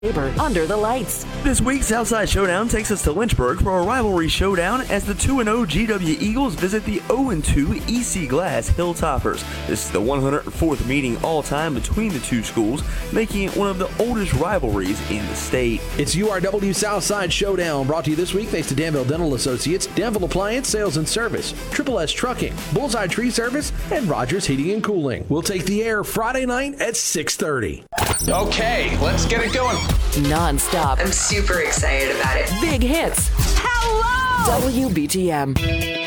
Under the Lights. This week's Southside Showdown takes us to Lynchburg for a rivalry showdown as the 2-0 GW Eagles visit the 0-2 EC Glass Hilltoppers. This is the 104th meeting all-time between the two schools, making it one of the oldest rivalries in the state. It's URW Southside Showdown, brought to you this week thanks to Danville Dental Associates, Danville Appliance Sales and Service, Triple S Trucking, Bullseye Tree Service, and Rogers Heating and Cooling. We'll take the air Friday night at 6:30. Okay, let's get it going. Non-stop. I'm super excited about it. Big hits. Hello! WBTM.